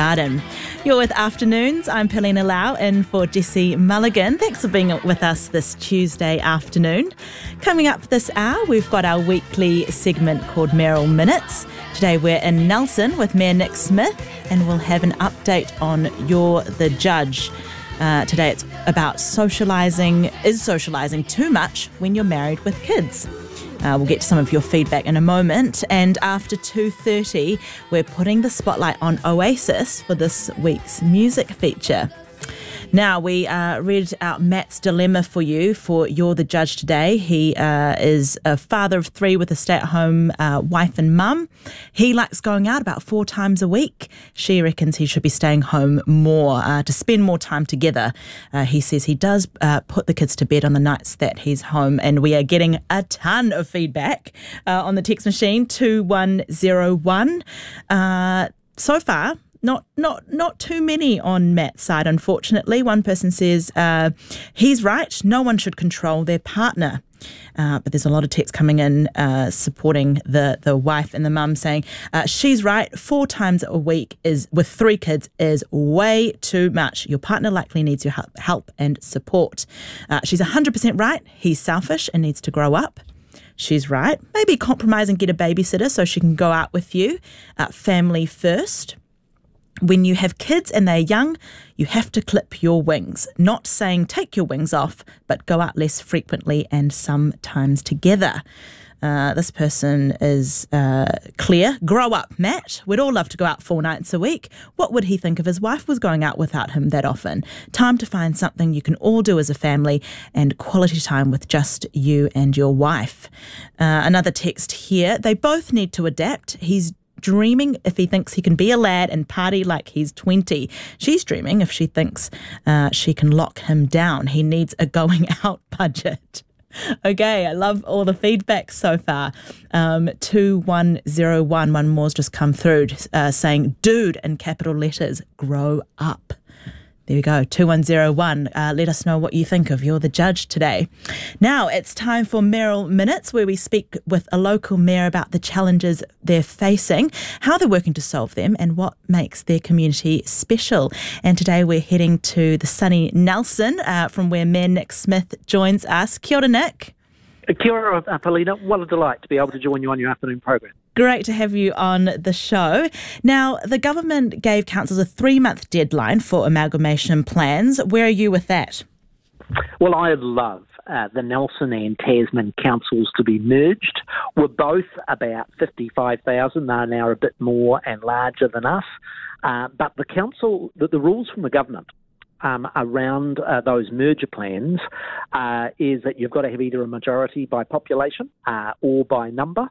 garden. You're with Afternoons. I'm Paulina Lau in for Jesse Mulligan. Thanks for being with us this Tuesday afternoon. Coming up this hour, we've got our weekly segment called Mayoral Minutes. Today we're in Nelson with Mayor Nick Smith, and we'll have an update on You're the Judge. Today it's about socialising. Is socialising too much when you're married with kids? We'll get to some of your feedback in a moment. And after 2:30, we're putting the spotlight on Oasis for this week's music feature. Now, we read out Matt's dilemma for you for You're the Judge today. He is a father of three with a stay-at-home wife and mum. He likes going out about 4 times a week. She reckons he should be staying home more to spend more time together. He says he does put the kids to bed on the nights that he's home, and we are getting a ton of feedback on the text machine, 2101. So far, Not too many on Matt's side, unfortunately. One person says he's right. No one should control their partner. But there's a lot of texts coming in supporting the wife and the mum, saying she's right. 4 times a week is with 3 kids is way too much. Your partner likely needs your help and support. She's 100% right. He's selfish and needs to grow up. She's right. Maybe compromise and get a babysitter so she can go out with you. Family first. When you have kids and they're young, you have to clip your wings. Not saying take your wings off, but go out less frequently and sometimes together. This person is clear. Grow up, Matt. We'd all love to go out 4 nights a week. What would he think if his wife was going out without him that often? Time to find something you can all do as a family and quality time with just you and your wife. Another text here. They both need to adapt. He's dreaming if he thinks he can be a lad and party like he's 20. She's dreaming if she thinks she can lock him down. He needs a going out budget. Okay, I love all the feedback so far. 2101, one more's just come through saying, dude, in capital letters, grow up. There we go, 2101. Let us know what you think of You're the Judge today. Now it's time for Mayoral Minutes, where we speak with a local mayor about the challenges they're facing, how they're working to solve them, and what makes their community special. And today we're heading to the sunny Nelson, from where Mayor Nick Smith joins us. Kia ora, Nick. Kia ora, Paulina. What a delight to be able to join you on your afternoon program. Great to have you on the show. Now, the government gave councils a 3-month deadline for amalgamation plans. Where are you with that? Well, I love the Nelson and Tasman councils to be merged. We're both about 55,000. They're now a bit more and larger than us. But the council, the rules from the government around those merger plans is that you've got to have either a majority by population or by number.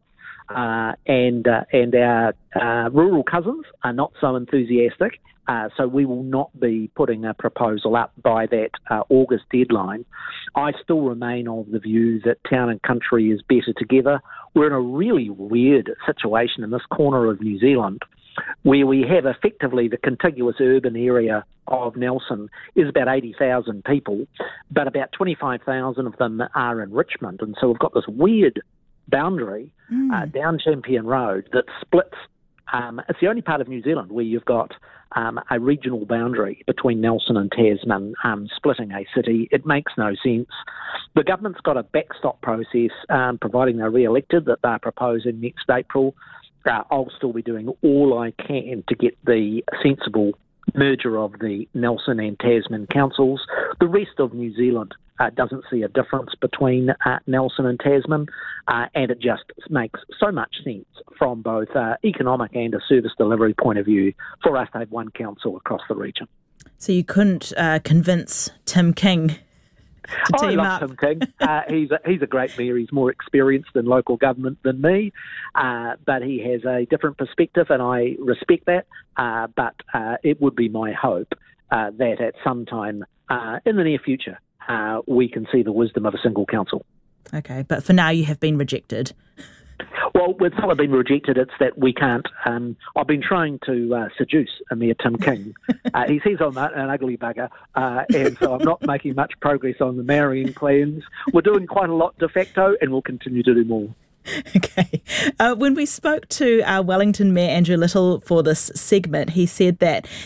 And our rural cousins are not so enthusiastic, so we will not be putting a proposal up by that August deadline. I still remain of the view that town and country is better together. We're in a really weird situation in this corner of New Zealand, where we have effectively the contiguous urban area of Nelson is about 80,000 people, but about 25,000 of them are in Richmond. And so we've got this weird boundary down Champion Road that splits. It's the only part of New Zealand where you've got a regional boundary between Nelson and Tasman splitting a city. It makes no sense. The government's got a backstop process, providing they're re-elected, that they're proposing next April. I'll still be doing all I can to get the sensible merger of the Nelson and Tasman councils. The rest of New Zealand doesn't see a difference between Nelson and Tasman, and it just makes so much sense from both economic and a service delivery point of view for us to have one council across the region. So you couldn't convince Tim King to team up? I love Tim King. He's a great mayor. He's more experienced in local government than me, but he has a different perspective, and I respect that. But it would be my hope that at some time in the near future, we can see the wisdom of a single council. Okay, but for now you have been rejected. Well, it's not been rejected, it's that we can't. I've been trying to seduce Mayor Tim King. He says I'm an ugly bugger, and so I'm not making much progress on the marrying plans. We're doing quite a lot de facto, and we'll continue to do more. Okay. When we spoke to our Wellington Mayor Andrew Little for this segment, he said that